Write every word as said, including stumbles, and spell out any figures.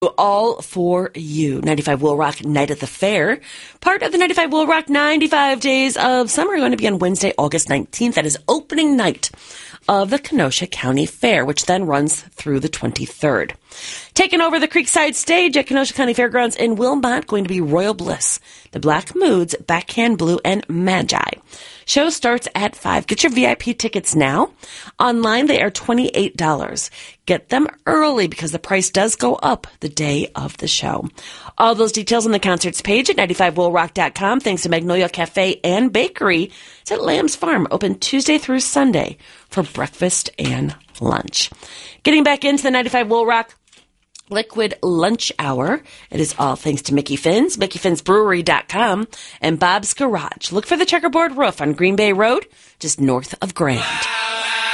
All for you. ninety-five Will Rock Night at the Fair. Part of the ninety-five Will Rock ninety-five Days of Summer are going to be on Wednesday, August nineteenth. That is opening night of the Kenosha County Fair, which then runs through the twenty-third. Taking over the Creekside stage at Kenosha County Fairgrounds in Wilmot, going to be Royal Bliss, the Black Moods, Backhand Blue, and Magi. Show starts at five. Get your V I P tickets now. Online, they are twenty-eight dollars. Get them early because the price does go up the day of the show. All those details on the concerts page at ninety-five will rock dot com. Thanks to Magnolia Cafe and Bakery. It's at Lamb's Farm, open Tuesday through Sunday for breakfast and lunch. Getting back into the ninety-five Will Rock Liquid Lunch Hour. It is all thanks to Mickey Finn's, mickey fins brewery dot com, and Bob's Garage. Look for the checkerboard roof on Green Bay Road, just north of Grand.